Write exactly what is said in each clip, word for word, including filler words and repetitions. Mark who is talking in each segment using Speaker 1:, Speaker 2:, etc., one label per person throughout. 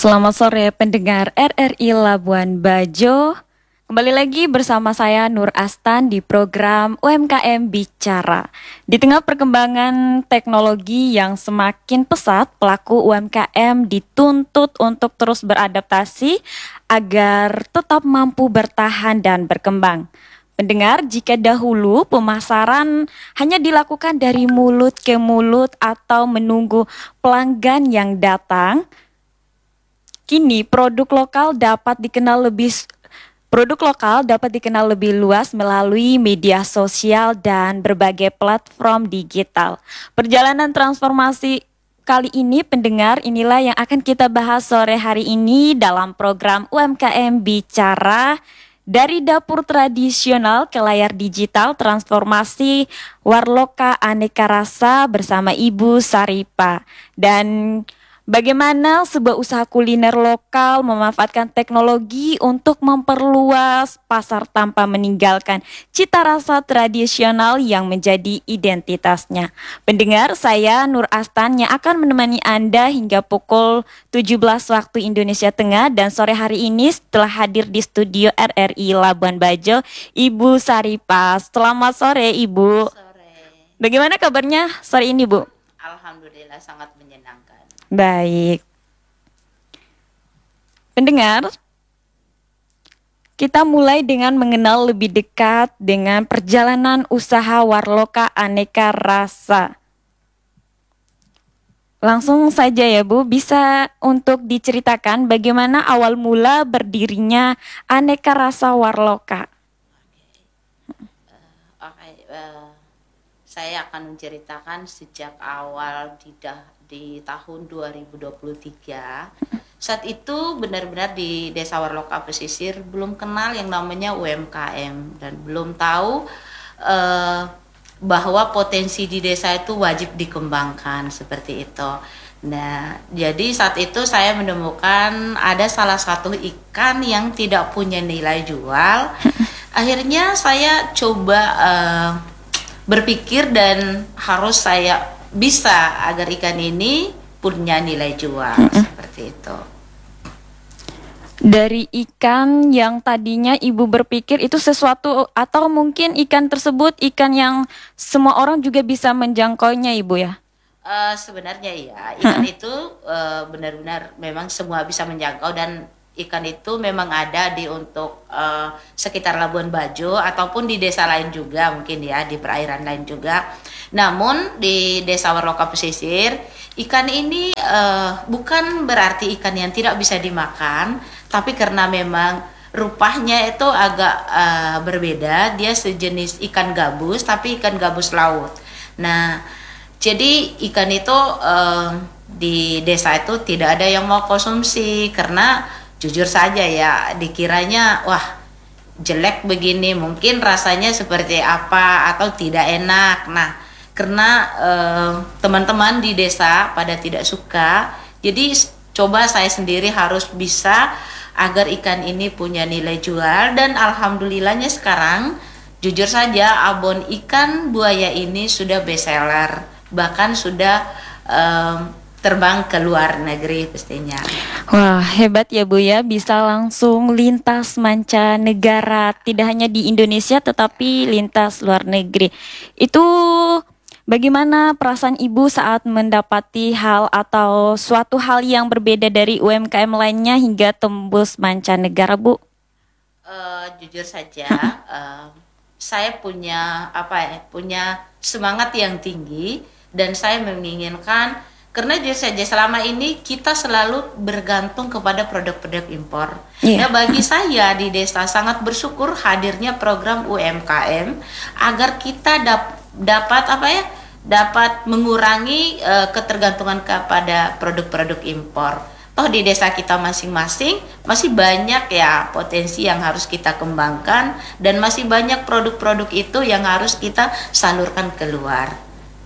Speaker 1: Selamat sore pendengar R R I Labuan Bajo. Kembali lagi bersama saya Nur Astan di program U M K M Bicara. Di tengah perkembangan teknologi yang semakin pesat, pelaku U M K M dituntut untuk terus beradaptasi agar tetap mampu bertahan dan berkembang. Pendengar, jika dahulu pemasaran hanya dilakukan dari mulut ke mulut atau menunggu pelanggan yang datang, kini produk lokal dapat dikenal lebih produk lokal dapat dikenal lebih luas melalui media sosial dan berbagai platform digital. Perjalanan transformasi kali ini, pendengar, inilah yang akan kita bahas sore hari ini dalam program U M K M Bicara. Dari dapur tradisional ke layar digital, transformasi warloka aneka rasa bersama Ibu Saripa. Dan bagaimana sebuah usaha kuliner lokal memanfaatkan teknologi untuk memperluas pasar tanpa meninggalkan cita rasa tradisional yang menjadi identitasnya. Pendengar, saya Nur Astan yang akan menemani Anda hingga pukul tujuh belas waktu Indonesia Tengah, dan sore hari ini setelah hadir di studio R R I Labuan Bajo, Ibu Saripa. Selamat sore, Ibu.
Speaker 2: Sore.
Speaker 1: Bagaimana kabarnya sore ini, Bu?
Speaker 2: Alhamdulillah sangat menyenangkan.
Speaker 1: Baik. Pendengar, kita mulai dengan mengenal lebih dekat dengan perjalanan usaha Warloka Aneka Rasa. Langsung saja ya Bu, bisa untuk diceritakan bagaimana awal mula berdirinya Aneka Rasa Warloka?
Speaker 2: Uh, Oke, uh, saya akan menceritakan sejak awal di, dah, di tahun dua ribu dua puluh tiga. Saat itu benar-benar di Desa Warloka Pesisir belum kenal yang namanya U M K M dan belum tahu uh, bahwa potensi di desa itu wajib dikembangkan seperti itu. Nah, jadi saat itu saya menemukan ada salah satu ikan yang tidak punya nilai jual. Akhirnya saya coba uh, berpikir dan harus saya bisa agar ikan ini punya nilai jual, mm-hmm. seperti itu.
Speaker 1: Dari ikan yang tadinya Ibu berpikir itu sesuatu, atau mungkin ikan tersebut ikan yang semua orang juga bisa menjangkaunya, Ibu ya?
Speaker 2: Uh, sebenarnya ya, ikan hmm. itu uh, benar-benar memang semua bisa menjangkau, dan ikan itu memang ada di untuk uh, sekitar Labuan Bajo ataupun di desa lain juga, mungkin ya di perairan lain juga. Namun di Desa Warloka Pesisir, ikan ini uh, bukan berarti ikan yang tidak bisa dimakan, tapi karena memang rupanya itu agak uh, berbeda. Dia sejenis ikan gabus, tapi ikan gabus laut. Nah, jadi ikan itu uh, di desa itu tidak ada yang mau konsumsi karena jujur saja ya, dikiranya wah jelek begini, mungkin rasanya seperti apa atau tidak enak. Nah, karena uh, teman-teman di desa pada tidak suka, jadi coba saya sendiri harus bisa agar ikan ini punya nilai jual, dan alhamdulillahnya sekarang jujur saja abon ikan buaya ini sudah best seller, bahkan sudah um, terbang ke luar negeri pastinya.
Speaker 1: Wah, hebat ya Bu ya, bisa langsung lintas mancanegara, tidak hanya di Indonesia tetapi lintas luar negeri. Itu bagaimana perasaan Ibu saat mendapati hal atau suatu hal yang berbeda dari U M K M lainnya hingga tembus mancanegara, Bu?
Speaker 2: Uh, jujur saja, uh, saya punya apa ya, punya semangat yang tinggi, dan saya menginginkan, karena jujur saja selama ini kita selalu bergantung kepada produk-produk impor. Yeah. Nah, bagi saya di desa sangat bersyukur hadirnya program U M K M agar kita dap, dapat apa ya, dapat mengurangi uh, ketergantungan kepada produk-produk impor. Toh di desa kita masing-masing masih banyak ya potensi yang harus kita kembangkan, dan masih banyak produk-produk itu yang harus kita salurkan keluar.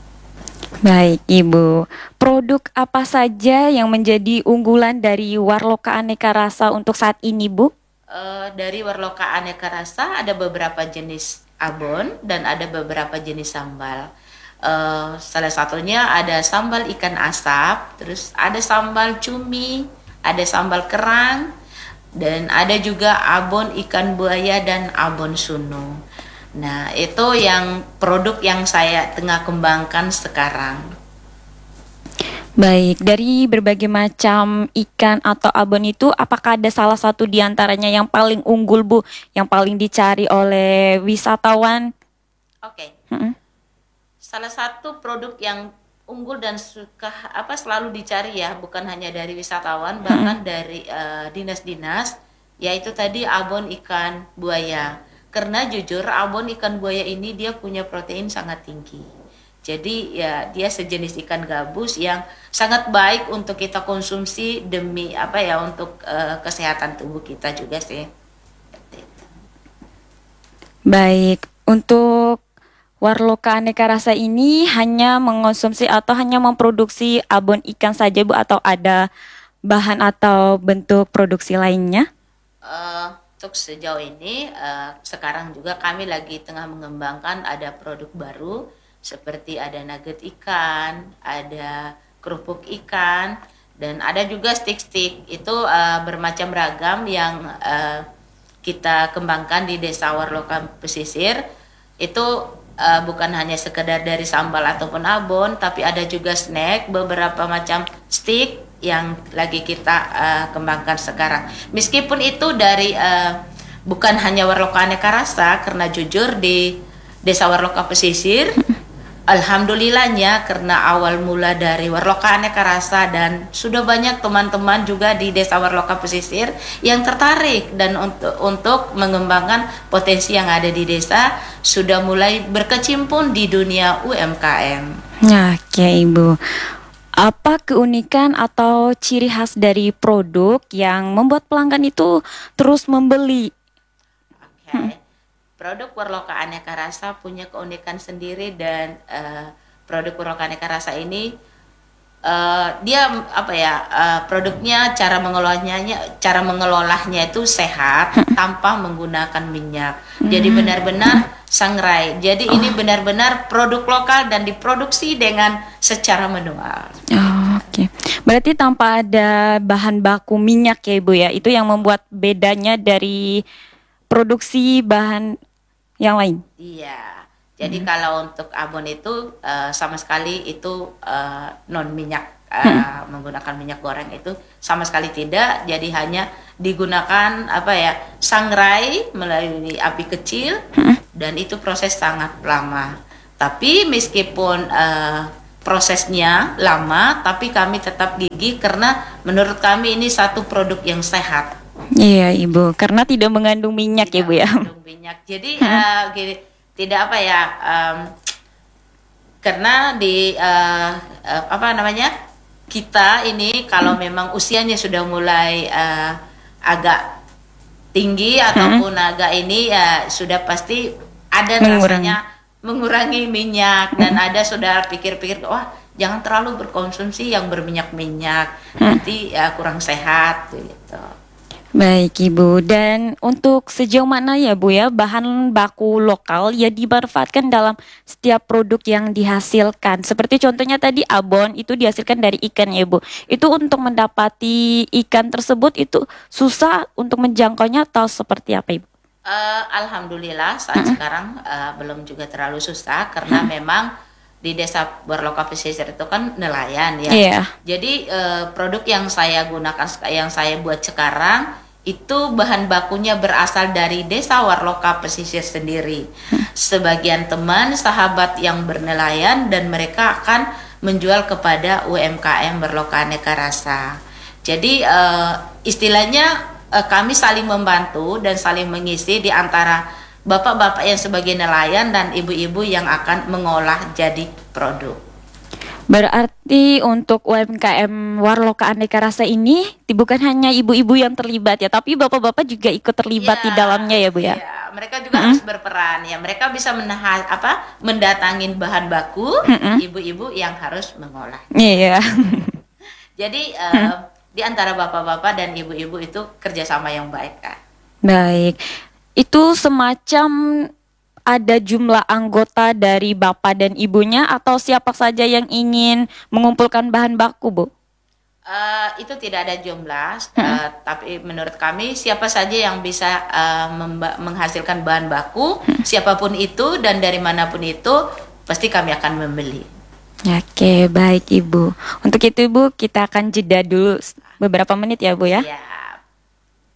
Speaker 1: Baik Ibu, produk apa saja yang menjadi unggulan dari Warloka Aneka Rasa untuk saat ini, Bu?
Speaker 2: Uh, dari Warloka Aneka Rasa ada beberapa jenis abon dan ada beberapa jenis sambal. Uh, salah satunya ada sambal ikan asap, terus ada sambal cumi, ada sambal kerang, dan ada juga abon ikan buaya dan abon sunu. Nah, itu yang produk yang saya tengah kembangkan sekarang.
Speaker 1: Baik, dari berbagai macam ikan atau abon itu, apakah ada salah satu di antaranya yang paling unggul, Bu, yang paling dicari oleh wisatawan?
Speaker 2: Oke.
Speaker 1: Mm-mm.
Speaker 2: Salah satu produk yang unggul dan suka apa selalu dicari ya, bukan hanya dari wisatawan, bahkan dari eh, dinas-dinas, yaitu tadi abon ikan buaya. Karena jujur abon ikan buaya ini dia punya protein sangat tinggi. Jadi ya dia sejenis ikan gabus yang sangat baik untuk kita konsumsi demi apa ya untuk eh, kesehatan tubuh kita juga sih.
Speaker 1: Baik, untuk Warloka Aneka Rasa ini hanya mengonsumsi atau hanya memproduksi abon ikan saja, Bu, atau ada bahan atau bentuk produksi lainnya?
Speaker 2: Eh, untuk sejauh ini eh, sekarang juga kami lagi tengah mengembangkan ada produk baru seperti ada nugget ikan, ada kerupuk ikan, dan ada juga stick-stick itu eh, bermacam ragam yang eh, kita kembangkan di Desa Warloka Pesisir. Itu eh, bukan hanya sekedar dari sambal ataupun abon, tapi ada juga snack, beberapa macam stick yang lagi kita eh, kembangkan sekarang. Meskipun itu dari eh, bukan hanya Warloka Aneka Rasa, karena jujur di Desa Warloka Pesisir, alhamdulillahnya karena awal mula dari Warloka Aneka Rasa dan sudah banyak teman-teman juga di Desa Warloka Pesisir yang tertarik dan untuk untuk mengembangkan potensi yang ada di desa, sudah mulai berkecimpung di dunia U M K M.
Speaker 1: Oke, Ibu. Apa keunikan atau ciri khas dari produk yang membuat pelanggan itu terus membeli?
Speaker 2: Oke. Produk Warloka Aneka Rasa punya keunikan sendiri dan eh, produk Warloka Aneka Rasa ini eh, dia apa ya eh, produknya cara mengelolanya cara mengelolanya itu sehat tanpa menggunakan minyak. Jadi benar-benar sangrai. Jadi ini benar-benar produk lokal dan diproduksi dengan secara manual.
Speaker 1: Oh, oke. Berarti tanpa ada bahan baku minyak ya, Ibu ya. Itu yang membuat bedanya dari produksi bahan yang lain.
Speaker 2: Iya. Jadi kalau untuk abon itu eh, sama sekali itu eh, non minyak eh, menggunakan minyak goreng itu sama sekali tidak. Jadi hanya digunakan apa ya sangrai melalui api kecil dan itu proses sangat lama. Tapi meskipun eh, prosesnya lama, tapi kami tetap gigih karena menurut kami ini satu produk yang sehat.
Speaker 1: Iya, Ibu. Karena tidak mengandung minyak ya, Bu ya.
Speaker 2: Mengandung minyak. Jadi eh, gini, tidak apa ya em, karena di eh, eh, apa namanya kita ini kalau memang usianya sudah mulai eh, agak tinggi ataupun agak ini ya sudah pasti ada
Speaker 1: Mengurangi.
Speaker 2: rasanya mengurangi minyak dan ada sudah pikir-pikir wah jangan terlalu berkonsumsi yang berminyak-minyak nanti ya kurang sehat gitu.
Speaker 1: Baik, Ibu. Dan untuk sejauh mana ya, Bu ya, bahan baku lokal ya dimanfaatkan dalam setiap produk yang dihasilkan. Seperti contohnya tadi abon itu dihasilkan dari ikan ya, Bu. Itu untuk mendapati ikan tersebut itu susah untuk menjangkaunya atau seperti apa, Ibu?
Speaker 2: Eh, Alhamdulillah saat sekarang eh, belum juga terlalu susah karena memang di Desa Warloka Pesisir itu kan nelayan ya.
Speaker 1: Iya.
Speaker 2: Jadi eh, produk yang saya gunakan sek- yang saya buat sekarang itu bahan bakunya berasal dari Desa Warloka Pesisir sendiri. Sebagian teman, sahabat yang bernelayan dan mereka akan menjual kepada U M K M Warloka Aneka Rasa. Jadi eh, istilahnya eh, kami saling membantu dan saling mengisi di antara bapak-bapak yang sebagai nelayan dan ibu-ibu yang akan mengolah jadi produk.
Speaker 1: Berarti untuk U M K M Warloka Aneka Rasa ini bukan hanya ibu-ibu yang terlibat ya, tapi bapak-bapak juga ikut terlibat di
Speaker 2: Ya,
Speaker 1: dalamnya ya, Bu ya.
Speaker 2: iya, mereka juga harus berperan ya. Mereka bisa menahan apa? Mendatangin bahan baku, ibu-ibu yang harus mengolah.
Speaker 1: Iya.
Speaker 2: Jadi eh, di antara bapak-bapak dan ibu-ibu itu kerjasama yang baik kan.
Speaker 1: Baik. Itu semacam ada jumlah anggota dari bapak dan ibunya atau siapa saja yang ingin mengumpulkan bahan baku, Bu?
Speaker 2: Eh, itu tidak ada jumlah, uh, tapi menurut kami siapa saja yang bisa uh, memba- menghasilkan bahan baku, siapapun itu dan dari manapun itu, pasti kami akan membeli.
Speaker 1: Oke, baik Ibu. Untuk itu Ibu, kita akan jeda dulu beberapa menit ya Bu ya.
Speaker 2: Ya.